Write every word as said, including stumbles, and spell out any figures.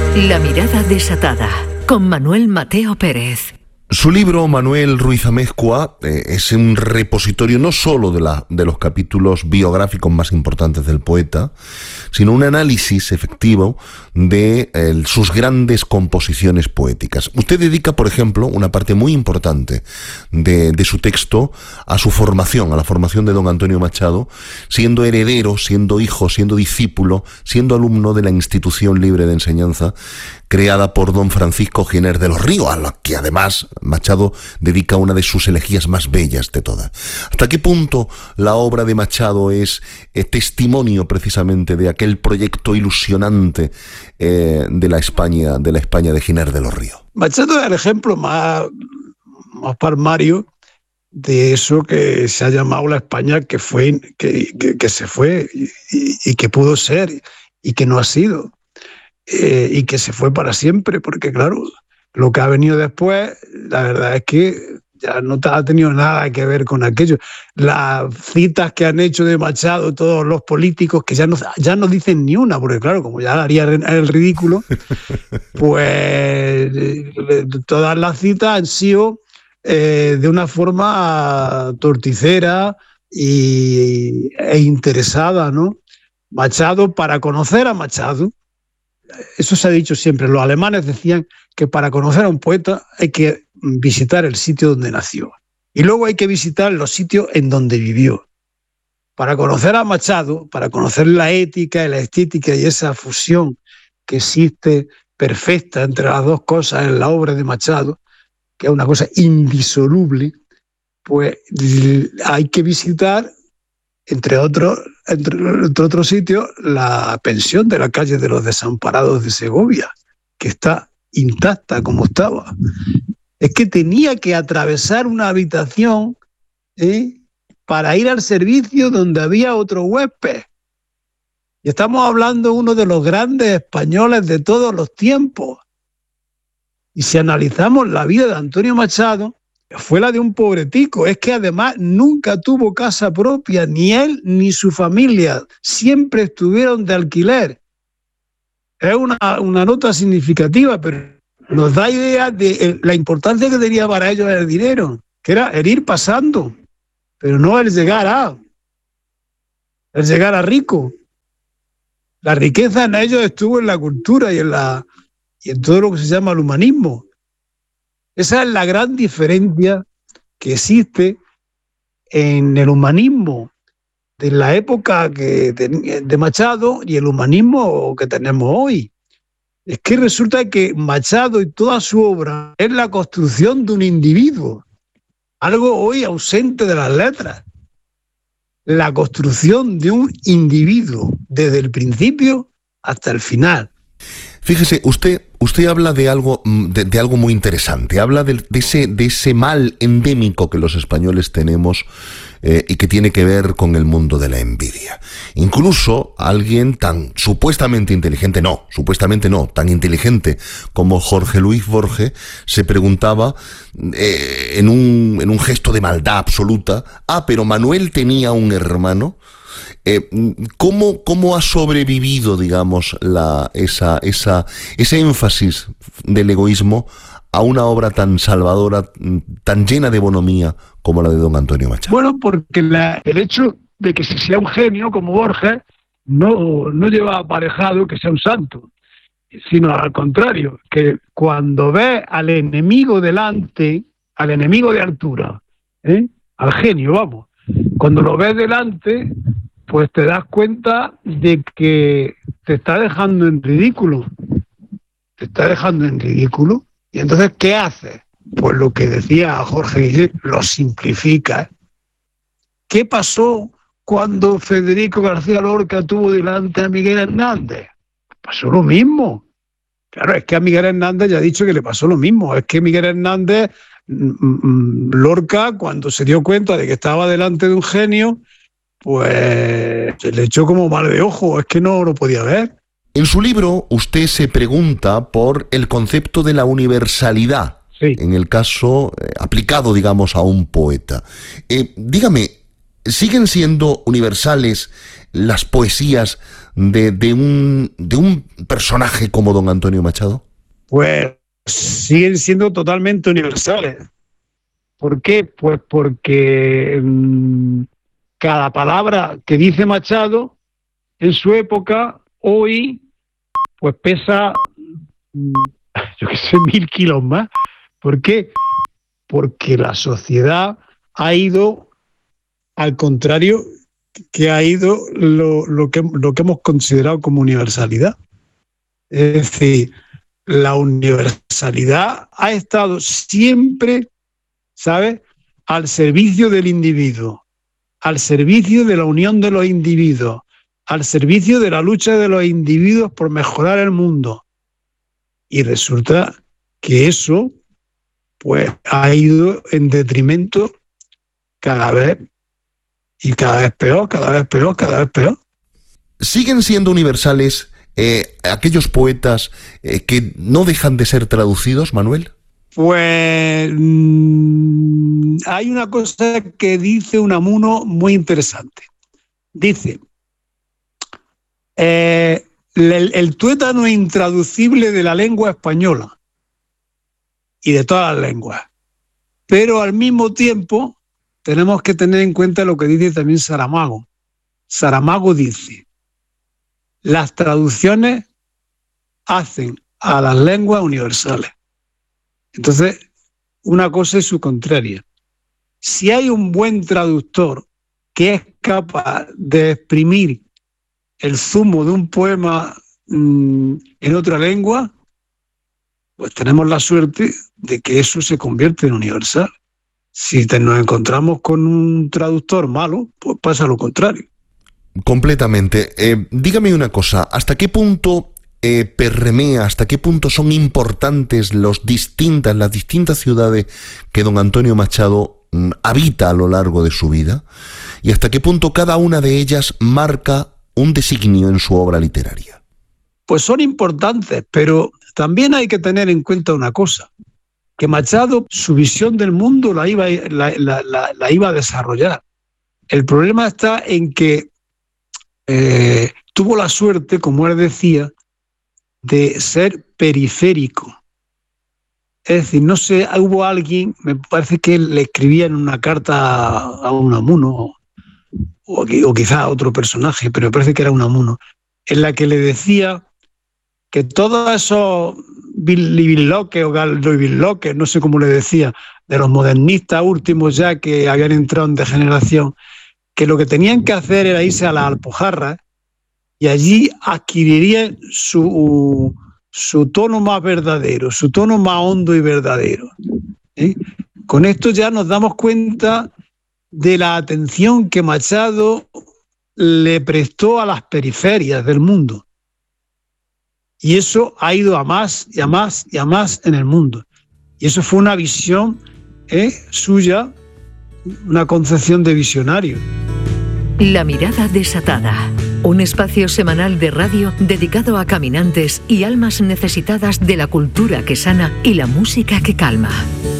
La mirada desatada, con Manuel Mateo Pérez. Su libro, Manuel Ruiz Amezcua, eh, es un repositorio no solo de, la, de los capítulos biográficos más importantes del poeta, sino un análisis efectivo de eh, sus grandes composiciones poéticas. Usted dedica, por ejemplo, una parte muy importante de, de su texto a su formación, a la formación de don Antonio Machado, siendo heredero, siendo hijo, siendo discípulo, siendo alumno de la Institución Libre de Enseñanza, creada por don Francisco Giner de los Ríos, a la que además Machado dedica una de sus elegías más bellas de todas. ¿Hasta qué punto la obra de Machado es eh, testimonio precisamente de aquel proyecto ilusionante eh, de la España, de la España de Giner de los Ríos? Machado es el ejemplo más, más palmario de eso que se ha llamado la España que fue, que, que, que se fue y, y que pudo ser y que no ha sido. Eh, y que se fue para siempre, porque claro, lo que ha venido después, la verdad es que ya no ha tenido nada que ver con aquello. Las citas que han hecho de Machado todos los políticos, que ya no, ya no dicen ni una, porque claro, como ya haría el ridículo, pues todas las citas han sido eh, de una forma torticera y, e interesada, ¿no? Machado, para conocer a Machado, eso se ha dicho siempre, los alemanes decían que para conocer a un poeta hay que visitar el sitio donde nació y luego hay que visitar los sitios en donde vivió. Para conocer a Machado, para conocer la ética y la estética y esa fusión que existe perfecta entre las dos cosas en la obra de Machado, que es una cosa indisoluble, pues hay que visitar, entre otros, entre, entre otros sitios, la pensión de la calle de los Desamparados de Segovia, que está intacta como estaba. Es que tenía que atravesar una habitación ¿eh? para ir al servicio donde había otro huésped. Y estamos hablando de uno de los grandes españoles de todos los tiempos. Y si analizamos la vida de Antonio Machado, fue la de un pobretico. Es que además nunca tuvo casa propia, ni él ni su familia. Siempre estuvieron de alquiler. Es una, una nota significativa, pero nos da idea de la importancia que tenía para ellos el dinero, que era el ir pasando, pero no el llegar a, el llegar a rico. La riqueza en ellos estuvo en la cultura y en, la, y en todo lo que se llama el humanismo. Esa es la gran diferencia que existe en el humanismo de la época que de Machado y el humanismo que tenemos hoy. Es que resulta que Machado y toda su obra es la construcción de un individuo, algo hoy ausente de las letras. La construcción de un individuo desde el principio hasta el final. Fíjese, usted, usted habla de algo, de, de algo muy interesante. Habla de, de, ese, de ese mal endémico que los españoles tenemos eh, y que tiene que ver con el mundo de la envidia. Incluso alguien tan supuestamente inteligente, no, supuestamente no, tan inteligente como Jorge Luis Borges se preguntaba eh, en, un, en un gesto de maldad absoluta, ah, pero Manuel tenía un hermano. Eh, ¿cómo, ¿Cómo ha sobrevivido, digamos, la, esa, esa, ese énfasis del egoísmo a una obra tan salvadora, tan llena de bonomía como la de don Antonio Machado? Bueno, porque la, el hecho de que se sea un genio como Borges no, no lleva aparejado que sea un santo, sino al contrario, que cuando ve al enemigo delante, al enemigo de altura, ¿eh? al genio, vamos, cuando lo ves delante, pues te das cuenta de que te está dejando en ridículo. Te está dejando en ridículo. Y entonces, ¿qué haces? Pues lo que decía Jorge Guillén, lo simplifica. ¿Qué pasó cuando Federico García Lorca tuvo delante a Miguel Hernández? Pasó lo mismo. Claro, es que a Miguel Hernández ya ha dicho que le pasó lo mismo. Es que Miguel Hernández, Lorca, cuando se dio cuenta de que estaba delante de un genio, pues se le echó como mal de ojo, es que no lo podía ver. En su libro usted se pregunta por el concepto de la universalidad, sí. En el caso eh, aplicado, digamos, a un poeta. Eh, dígame, ¿siguen siendo universales las poesías de, de, un, de un personaje como don Antonio Machado? Pues siguen siendo totalmente universales. ¿Por qué? Pues porque mmm, cada palabra que dice Machado en su época, hoy, pues pesa, mmm, yo qué sé, mil kilos más. ¿Por qué? Porque la sociedad ha ido al contrario que ha ido lo, lo, que, lo que hemos considerado como universalidad. Es decir, la universalidad ha estado siempre, ¿sabes?, al servicio del individuo, al servicio de la unión de los individuos, al servicio de la lucha de los individuos por mejorar el mundo. Y resulta que eso, pues, ha ido en detrimento cada vez, y cada vez peor, cada vez peor, cada vez peor. ¿Siguen siendo universales eh, aquellos poetas eh, que no dejan de ser traducidos, Manuel? Pues mmm, hay una cosa que dice Unamuno muy interesante. Dice, eh, el, el tuétano intraducible de la lengua española y de todas las lenguas, pero al mismo tiempo tenemos que tener en cuenta lo que dice también Saramago. Saramago dice, las traducciones hacen a las lenguas universales. Entonces, una cosa es su contraria. Si hay un buen traductor que es capaz de exprimir el zumo de un poema mmm, en otra lengua, pues tenemos la suerte de que eso se convierte en universal. Si te, nos encontramos con un traductor malo, pues pasa lo contrario. Completamente. Eh, dígame una cosa, ¿hasta qué punto eh, permea, hasta qué punto son importantes los distintas, las distintas ciudades que don Antonio Machado mm, habita a lo largo de su vida? ¿Y hasta qué punto cada una de ellas marca un designio en su obra literaria? Pues son importantes, pero también hay que tener en cuenta una cosa, que Machado, su visión del mundo la iba, la, la, la, la iba a desarrollar. El problema está en que eh, tuvo la suerte, como él decía, de ser periférico. Es decir, no sé, hubo alguien, me parece que él le escribía en una carta a Unamuno, o, o quizá a otro personaje, pero me parece que era Unamuno, en la que le decía que todos esos billoques o galdobilloques, no sé cómo le decía, de los modernistas últimos ya que habían entrado en degeneración, que lo que tenían que hacer era irse a las Alpujarras y allí adquirirían su, su tono más verdadero, su tono más hondo y verdadero. ¿Eh? Con esto ya nos damos cuenta de la atención que Machado le prestó a las periferias del mundo. Y eso ha ido a más y a más y a más en el mundo. Y eso fue una visión ¿eh? suya, una concepción de visionario. La mirada desatada. Un espacio semanal de radio dedicado a caminantes y almas necesitadas de la cultura que sana y la música que calma.